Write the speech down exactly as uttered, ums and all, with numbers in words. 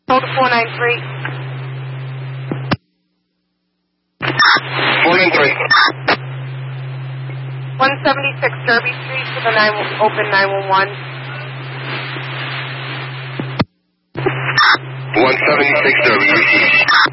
Hold four nine three. four nine three. one seventy-six Derby Street to the nine, open nine one one. one seventy-six Derby.